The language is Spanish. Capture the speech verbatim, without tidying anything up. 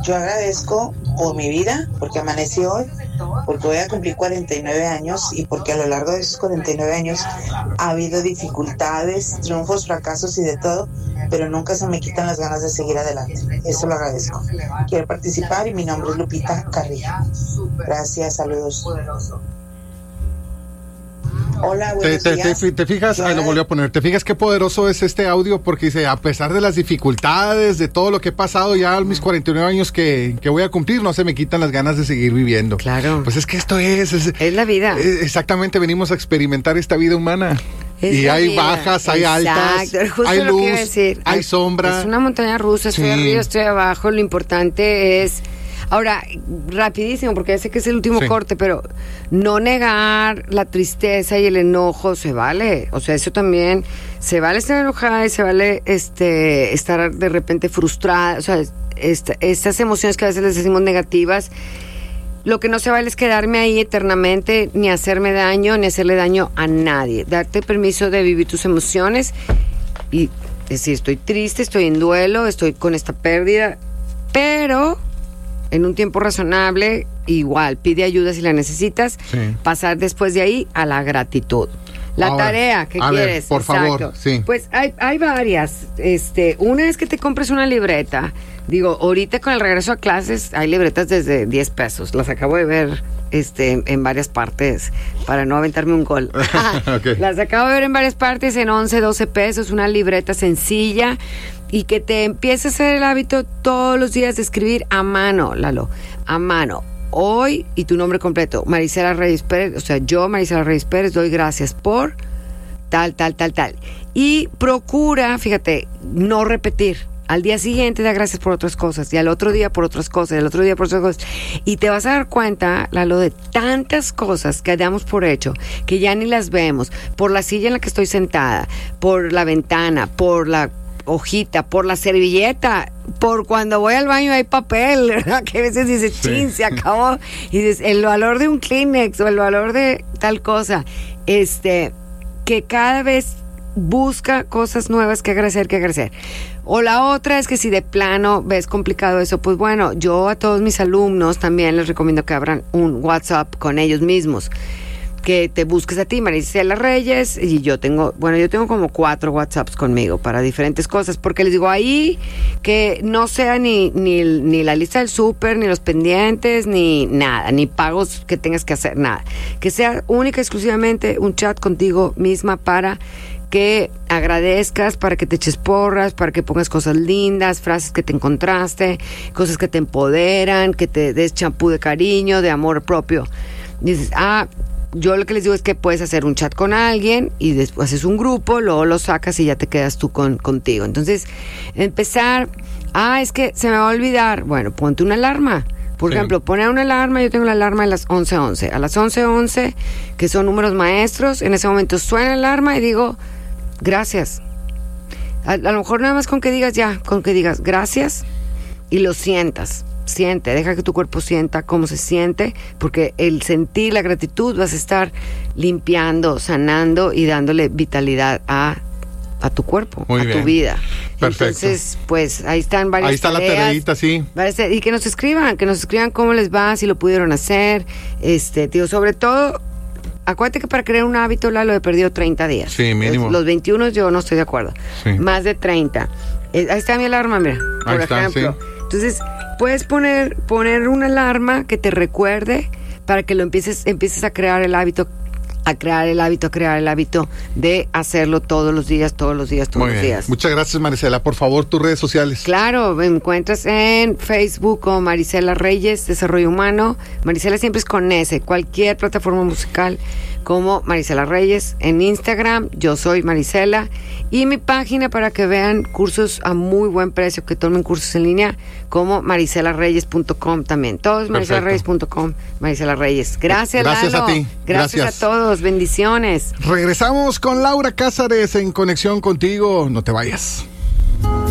Yo agradezco por mi vida, porque amanecí hoy, porque voy a cumplir cuarenta y nueve años y porque a lo largo de esos cuarenta y nueve años ha habido dificultades, triunfos, fracasos y de todo, pero nunca se me quitan las ganas de seguir adelante. Eso lo agradezco. Quiero participar y mi nombre es Lupita Carrillo. Gracias, saludos. Hola, te, te, te, te fijas, ahí lo volvió a poner, te fijas qué poderoso es este audio, porque dice, a pesar de las dificultades, de todo lo que he pasado ya a mis cuarenta y nueve años que, que voy a cumplir, no se me quitan las ganas de seguir viviendo. Claro. Pues es que esto es... Es, es la vida. Es, exactamente, venimos a experimentar esta vida humana. Es y hay vida. Bajas, hay Exacto. altas, Justo hay luz, decir. hay es, sombra. Es una montaña rusa, estoy sí. arriba, estoy abajo, lo importante es... Ahora, rapidísimo, porque ya sé que es el último sí. corte, pero no negar la tristeza y el enojo se vale. O sea, eso también, se vale estar enojada y se vale este estar de repente frustrada. O sea, esta, estas emociones que a veces les decimos negativas, lo que no se vale es quedarme ahí eternamente, ni hacerme daño, ni hacerle daño a nadie. Darte permiso de vivir tus emociones y decir, estoy triste, estoy en duelo, estoy con esta pérdida, pero... en un tiempo razonable, igual, pide ayuda si la necesitas, sí. pasar después de ahí a la gratitud. La Ahora, tarea que quieres. Ver, por Exacto. favor, sí. Pues hay, hay varias. Este, una es que te compres una libreta. Digo, ahorita con el regreso a clases hay libretas desde diez pesos. Las acabo de ver este, en varias partes para no aventarme un gol. okay. Las acabo de ver en varias partes en once, doce pesos. Una libreta sencilla. Y que te empiece a hacer el hábito todos los días de escribir a mano, Lalo, a mano. Hoy, y tu nombre completo, Marisela Reyes Pérez, o sea, yo, Marisela Reyes Pérez, doy gracias por tal, tal, tal, tal. Y procura, fíjate, no repetir. Al día siguiente da gracias por otras cosas, y al otro día por otras cosas, y al otro día por otras cosas. Y te vas a dar cuenta, Lalo, de tantas cosas que damos por hecho, que ya ni las vemos. Por la silla en la que estoy sentada, por la ventana, por la... hojita, por la servilleta, por cuando voy al baño hay papel, ¿verdad? Que a veces dices, chin, sí. se acabó. Y dices, el valor de un Kleenex o el valor de tal cosa. Este, que cada vez busca cosas nuevas que agradecer, que agradecer. O la otra es que si de plano ves complicado eso, pues bueno, yo a todos mis alumnos también les recomiendo que abran un WhatsApp con ellos mismos. Que te busques a ti, Marisela Reyes, y yo tengo, bueno, yo tengo como cuatro WhatsApps conmigo para diferentes cosas, porque les digo ahí que no sea ni, ni, ni la lista del súper, ni los pendientes, ni nada, ni pagos que tengas que hacer, nada. Que sea única y exclusivamente un chat contigo misma para que agradezcas, para que te eches porras, para que pongas cosas lindas, frases que te encontraste, cosas que te empoderan, que te des champú de cariño, de amor propio. Dices, ah... yo lo que les digo es que puedes hacer un chat con alguien y después haces un grupo, luego lo sacas y ya te quedas tú con, contigo. Entonces, empezar, ah, es que se me va a olvidar. Bueno, ponte una alarma. Por sí. ejemplo, poner una alarma, yo tengo la alarma a las once once. A las once once, que son números maestros, en ese momento suena la alarma y digo, gracias. A, a lo mejor nada más con que digas ya, con que digas gracias y lo sientas. Siente, deja que tu cuerpo sienta cómo se siente, porque el sentir la gratitud vas a estar limpiando, sanando y dándole vitalidad a, a tu cuerpo, Muy a bien. tu vida. Perfecto. Entonces, pues ahí están varias Ahí está tareas, la tareita, sí. Y que nos escriban, que nos escriban cómo les va, si lo pudieron hacer. Este, tío, sobre todo, acuérdate que para crear un hábito, Lalo, he perdido treinta días. Sí, mínimo. Los, los veintiuno yo no estoy de acuerdo. Sí. Más de treinta. Eh, ahí está mi alarma, mira, por ahí está, ejemplo. Sí. Entonces, puedes poner, poner una alarma que te recuerde para que lo empieces, empieces a crear el hábito, a crear el hábito, a crear el hábito de hacerlo todos los días, todos los días, todos Muy los bien. días. Muchas gracias, Marisela. Por favor, tus redes sociales. Claro, me encuentras en Facebook como Marisela Reyes, Desarrollo Humano. Marisela siempre es con S, cualquier plataforma musical como Marisela Reyes. En Instagram, yo soy Marisela. Y mi página para que vean cursos a muy buen precio, que tomen cursos en línea, como marisela reyes punto com también. Todos marisela reyes punto com, Marisela Reyes. Gracias, Gracias Lalo. a ti. Gracias, Gracias a todos. Bendiciones. Regresamos con Laura Cázares en Conexión Contigo. No te vayas.